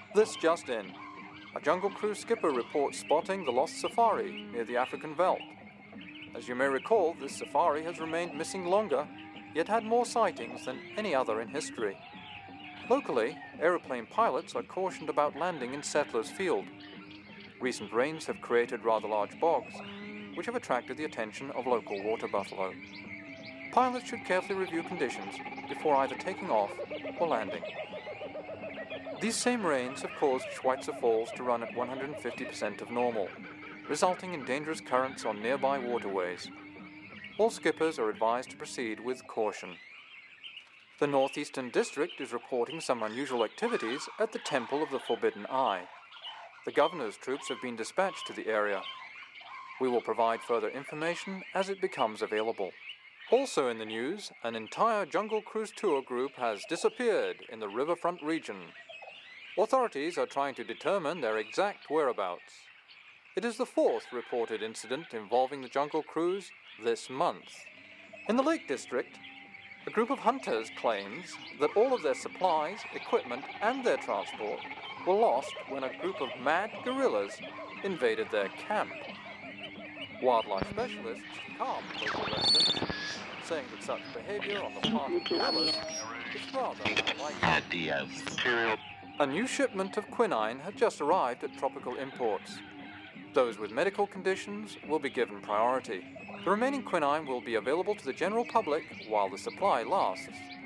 This just in. A Jungle Cruise skipper reports spotting the lost safari near the African Veldt. As you may recall, this safari has remained missing longer, yet had more sightings than any other in history. Locally, aeroplane pilots are cautioned about landing in Settlers Field. Recent rains have created rather large bogs, which have attracted the attention of local water buffalo. Pilots should carefully review conditions before either taking off or landing. These same rains have caused Schweitzer Falls to run at 150% of normal, resulting in dangerous currents on nearby waterways. All skippers are advised to proceed with caution. The Northeastern District is reporting some unusual activities at the Temple of the Forbidden Eye. The governor's troops have been dispatched to the area. We will provide further information as it becomes available. Also in the news, an entire Jungle Cruise tour group has disappeared in the riverfront region. Authorities are trying to determine their exact whereabouts. It is the fourth reported incident involving the Jungle Cruise this month. In the Lake District, a group of hunters claims that all of their supplies, equipment, and their transport were lost when a group of mad gorillas invaded their camp. Wildlife specialists calmed local residents, saying that such behavior on the part of gorillas is rather unlikely. A new shipment of quinine had just arrived at Tropical Imports. Those with medical conditions will be given priority. The remaining quinine will be available to the general public while the supply lasts.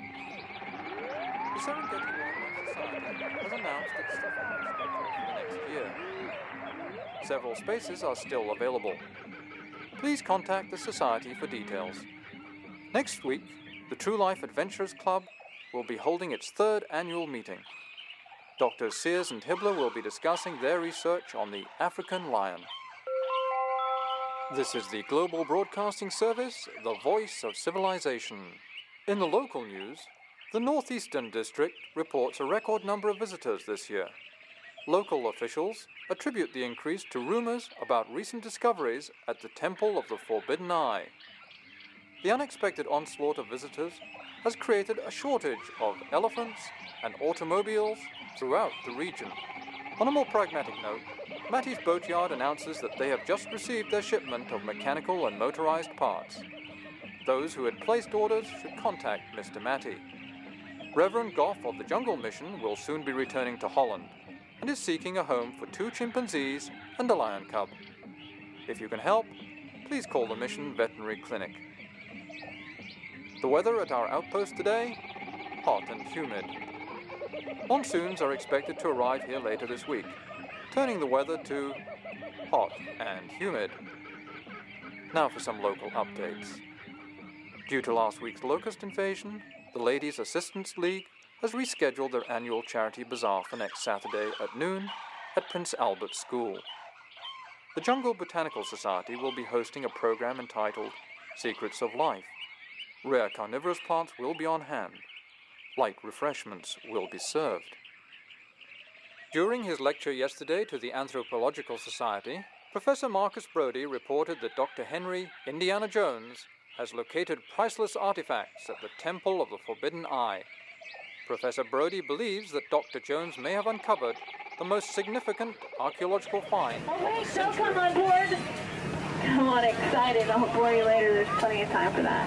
The Serengeti Wildlife Society has announced its safari schedule for the next year. Several spaces are still available. Please contact the Society for details. Next week, the True Life Adventurers Club will be holding its third annual meeting. Drs. Sears and Hibbler will be discussing their research on the African lion. This is the Global Broadcasting Service, the voice of civilization. In the local news, the Northeastern District reports a record number of visitors this year. Local officials attribute the increase to rumors about recent discoveries at the Temple of the Forbidden Eye. The unexpected onslaught of visitors has created a shortage of elephants and automobiles throughout the region. On a more pragmatic note, Matty's Boatyard announces that they have just received their shipment of mechanical and motorized parts. Those who had placed orders should contact Mr. Matty. Reverend Goff of the Jungle Mission will soon be returning to Holland and is seeking a home for 2 chimpanzees and a lion cub. If you can help, please call the Mission Veterinary Clinic. The weather at our outpost today? Hot and humid. Monsoons are expected to arrive here later this week, turning the weather to hot and humid. Now for some local updates. Due to last week's locust invasion, the Ladies' Assistance League has rescheduled their annual charity bazaar for next Saturday at noon at Prince Albert School. The Jungle Botanical Society will be hosting a program entitled Secrets of Life. Rare carnivorous plants will be on hand. Light refreshments will be served. During his lecture yesterday to the Anthropological Society, Professor Marcus Brody reported that Dr. Henry Indiana Jones has located priceless artifacts at the Temple of the Forbidden Eye. Professor Brody believes that Dr. Jones may have uncovered the most significant archaeological find. Okay, so come on board. Come on, excited. I'll bore you later. There's plenty of time for that.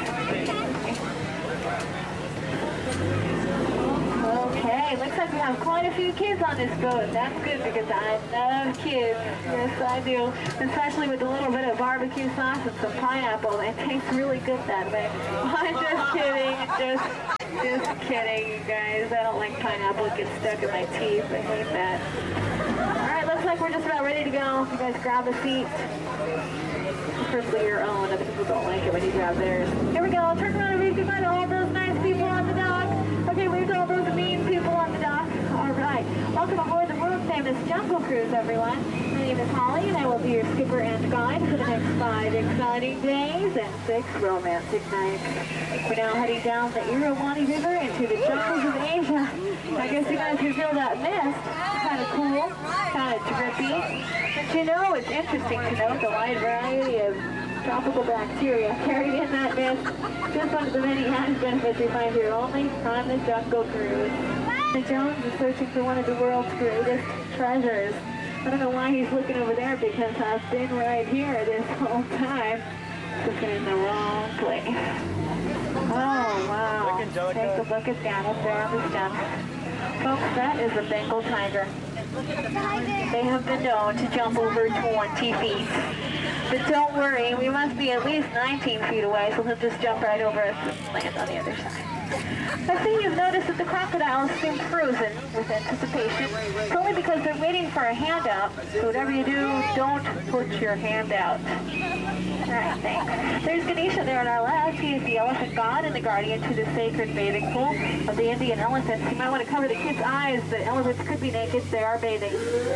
Okay, looks like we have quite a few kids on this boat. That's good because I love kids. Yes, I do. Especially with a little bit of barbecue sauce and some pineapple. It tastes really good that way. I'm just kidding. Just kidding, you guys. I don't like pineapple. It gets stuck in my teeth. I hate that. All right, looks like we're just about ready to go. You guys grab a seat. Preferably your own. Other people don't like it when you grab theirs. Here we go. Turn around and read goodbye to all those nice people on the dock. Okay, leave all those mean people on the dock. All right. Welcome aboard the world-famous Jungle Cruise, everyone. My name is Holly, and I will be your skipper and guide for the next 5 exciting days and 6 romantic nights. We're now heading down the Irrawaddy River into the jungles of Asia. I guess you guys can feel that mist. Kind of cool, kind of drippy. But you know, it's interesting to note the wide variety of tropical bacteria carried in that mist. Just one of the many added benefits we find here only on the Jungle Cruise. Indiana Jones is searching for one of the world's greatest treasures. I don't know why he's looking over there, because I've been right here this whole time. Looking in the wrong place. Oh, wow. Take a look at that up there on the stem. Folks, that is a Bengal tiger. They have been known to jump over 20 feet. But don't worry, we must be at least 19 feet away, so he'll just jump right over us and land on the other side. I see you've noticed that the crocodiles seem frozen with anticipation. It's only because they're waiting for a handout, so whatever you do, don't put your hand out. Alright, thanks. There's Ganesha there on our left. He is the elephant god and the guardian to the sacred bathing pool of the Indian elephants. You might want to cover the kids' eyes. The elephants could be naked. They are bathing.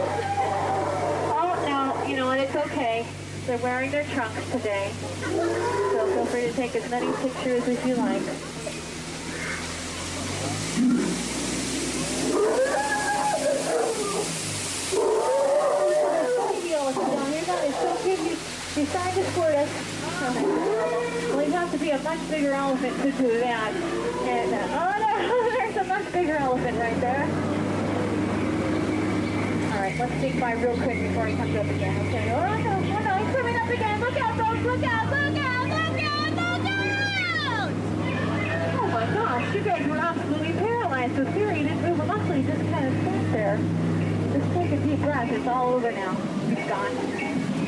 Oh, no, you know what? It's okay. They're wearing their trunks today. So feel free to take as many pictures as you like. He's trying to squirt us. Well, he'd have to be a much bigger elephant to do that. And, oh no, there's a much bigger elephant right there. Alright, let's sneak by real quick before he comes up again, okay? Oh no, he's coming up again. Look out, folks, look out, look out, look out, look out! Oh my gosh, you guys were absolutely paralyzed with fear. You didn't move a muscle, you just kind of sat there. Just take a deep breath, it's all over now. It's gone.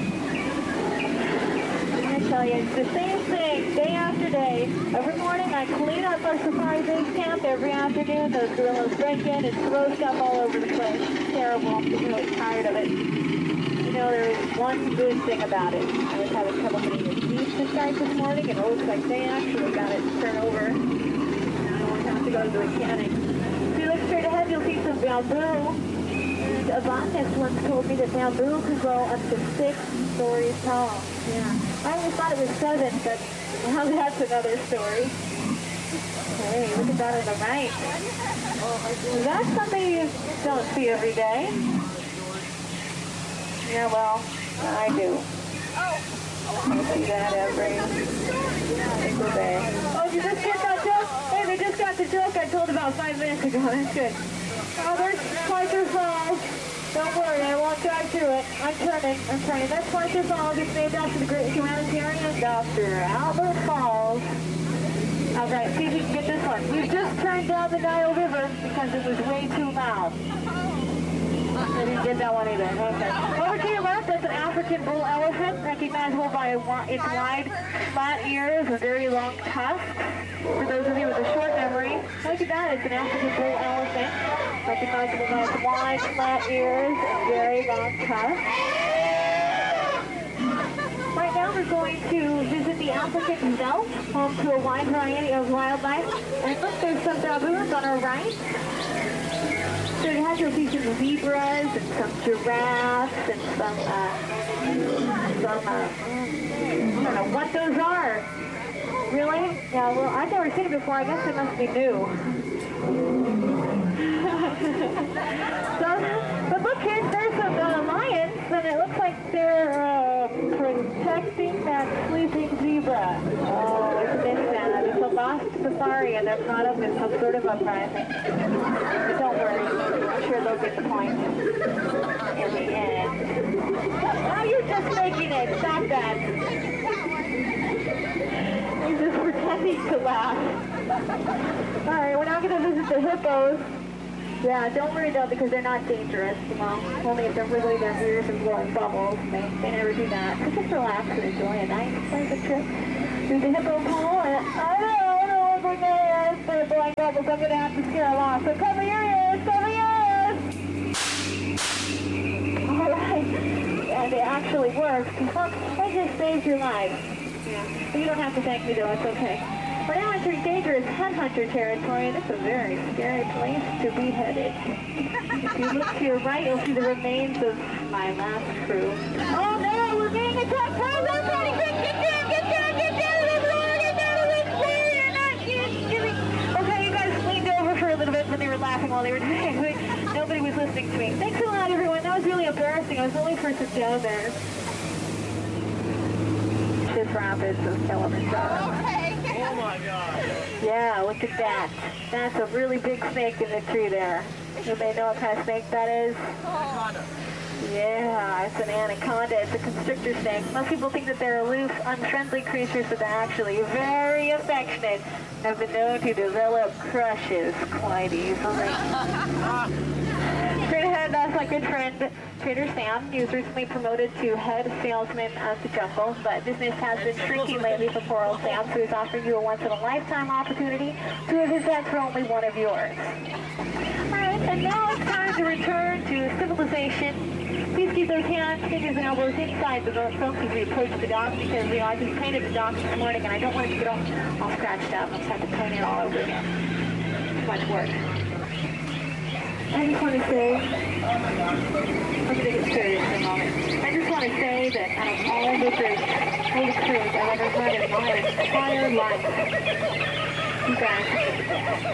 I tell you, it's the same thing day after day. Every morning I clean up our safari base camp. Every afternoon those gorillas break in and throw stuff all over the place. It's terrible. I'm really tired of it. You know, there is one good thing about it. I was having trouble getting the jeep to start this morning, and it looks like they actually got it turned over. Now I won't have to go to the mechanic. If you look straight ahead, you'll see some bamboo. And a botanist once told me that bamboo could grow up to 6 stories tall. Yeah. I always thought it was 7, but now that's another story. Hey, look at that on the right. That's something you don't see every day. Yeah, well, I do. I see that every single day. Oh, did you just get that joke? Hey, they just got the joke I told about 5 minutes ago. That's good. Oh, there's Schweitzer Falls. Don't worry, I won't drive through it. I'm turning. That's Schweitzer Falls. It's named after the great humanitarian Dr. Albert Falls. All right, see if you can get this one. We've just turned down the Nile River because it was way too loud. I didn't get that one either. Okay. Over to your left, that's an African bull elephant, recognizable by its wide, flat ears and very long tusks. For those of you with a short memory, look at that, it's an African bull elephant, recognizable by its wide, flat ears and very long tusks. Right now we're going to visit the African veldt, home to a wide variety of wildlife. And look, there's some baboons on our right. So it has you'll see some zebras and some giraffes and some I don't know what those are. Really? Yeah, well, I've never seen it before. I guess it must be new. But look, there's some lions, and it looks like they're protecting that sleeping zebra. Oh, isn't it sad? It's a lost safari, and they're caught up in some sort of uprising. But don't worry, I'm sure they'll get the point in the end. Now you're just making it. Stop that. You're just pretending to laugh. All right, we're now going to visit the hippos. Yeah, don't worry though, because they're not dangerous. Well, only if they're wiggling their ears and blowing bubbles. They never do that. So just relax and enjoy a nice, pleasant trip through the hippo pool. And I don't know, bring their ears. They're blowing bubbles. I'm going to have to scare them off. So cover your ears, cover your ears. All right. And it actually works. Look, I just saved your life. Yeah. But you don't have to thank me though. It's okay. We're now entering dangerous headhunter territory, and it's a very scary place to be headed. If you look to your right, you'll see the remains of my last crew. Oh no, we're being attacked! Everybody, quick, get down! You're not giving. Okay, you guys leaned over for a little bit when they were laughing while they were doing it. Nobody was listening to me. Thanks a lot, everyone. That was really embarrassing. I was only for some down there. Rapids of Kilimanjaro. Okay. Oh my God. Yeah, look at that. That's a really big snake in the tree there. Anybody know what kind of snake that is? Anaconda. Yeah, it's an anaconda. It's a constrictor snake. Most people think that they're aloof, unfriendly creatures, but they're actually very affectionate and have been known to develop crushes quite easily. Straight ahead, that's my good friend Trader Sam. He was recently promoted to head salesman of the jungle, but business has been shrinking lately for poor old Sam, so he's offering you a once-in-a-lifetime opportunity. 2 of his pets for only 1 of yours. Alright, and now it's time to return to civilization. Please keep those hands, fingers, and elbows inside the silk as we approach the dock, because I just painted the dock this morning and I don't want it to get all scratched up. I'll just have to paint it all over again. Too much work. I just want to say, I'm going to get serious for a moment. I just want to say that out of all the cruises I've ever had in my entire life, you guys are the best.